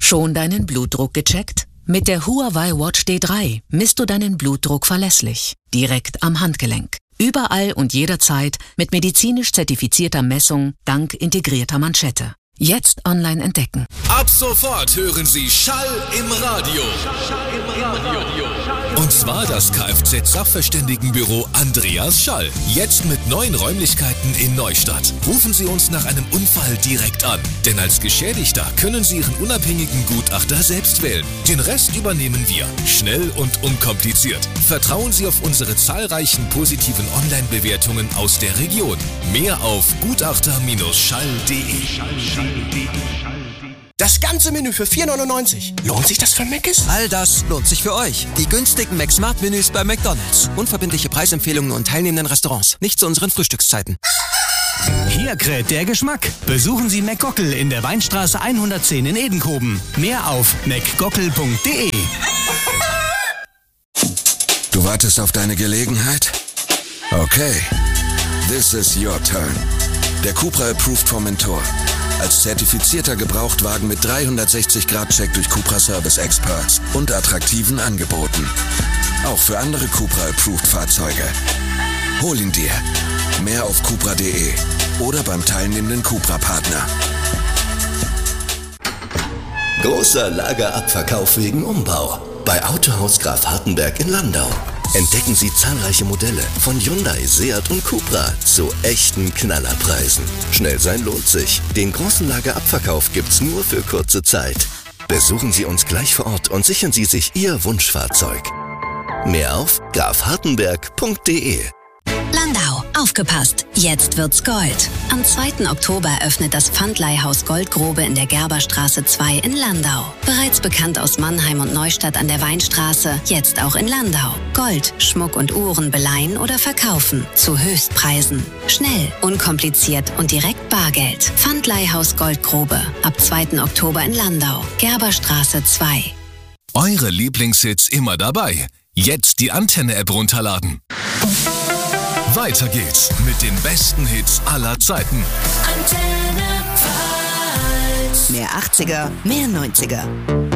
Schon deinen Blutdruck gecheckt? Mit der Huawei Watch D3 misst du deinen Blutdruck verlässlich, direkt am Handgelenk. Überall und jederzeit mit medizinisch zertifizierter Messung dank integrierter Manschette. Jetzt online entdecken. Ab sofort hören Sie Schall im Radio. Und zwar das Kfz-Sachverständigenbüro Andreas Schall. Jetzt mit neuen Räumlichkeiten in Neustadt. Rufen Sie uns nach einem Unfall direkt an. Denn als Geschädigter können Sie Ihren unabhängigen Gutachter selbst wählen. Den Rest übernehmen wir. Schnell und unkompliziert. Vertrauen Sie auf unsere zahlreichen positiven Online-Bewertungen aus der Region. Mehr auf gutachter-schall.de. Das ganze Menü für 4,99. Lohnt sich das für Mc's? All das lohnt sich für euch. Die günstigen Mac-Smart-Menüs bei McDonald's. Unverbindliche Preisempfehlungen und teilnehmenden Restaurants. Nicht zu unseren Frühstückszeiten. Hier kräht der Geschmack. Besuchen Sie McGockel in der Weinstraße 110 in Edenkoben. Mehr auf mcgockel.de. Du wartest auf deine Gelegenheit? Okay. This is your turn. Der Cupra Approved vom Mentor. Als zertifizierter Gebrauchtwagen mit 360-Grad-Check durch Cupra Service Experts und attraktiven Angeboten. Auch für andere Cupra Approved Fahrzeuge. Hol ihn dir. Mehr auf cupra.de oder beim teilnehmenden Cupra-Partner. Großer Lagerabverkauf wegen Umbau. Bei Autohaus Graf Hartenberg in Landau. Entdecken Sie zahlreiche Modelle von Hyundai, Seat und Cupra zu echten Knallerpreisen. Schnell sein lohnt sich. Den großen Lagerabverkauf gibt's nur für kurze Zeit. Besuchen Sie uns gleich vor Ort und sichern Sie sich Ihr Wunschfahrzeug. Mehr auf grafhartenberg.de. Landau, aufgepasst, jetzt wird's Gold. Am 2. Oktober öffnet das Pfandleihhaus Goldgrube in der Gerberstraße 2 in Landau. Bereits bekannt aus Mannheim und Neustadt an der Weinstraße, jetzt auch in Landau. Gold, Schmuck und Uhren beleihen oder verkaufen, zu Höchstpreisen. Schnell, unkompliziert und direkt Bargeld. Pfandleihhaus Goldgrube, ab 2. Oktober in Landau, Gerberstraße 2. Eure Lieblingshits immer dabei. Jetzt die Antenne-App runterladen. Weiter geht's mit den besten Hits aller Zeiten. Mehr 80er, mehr 90er.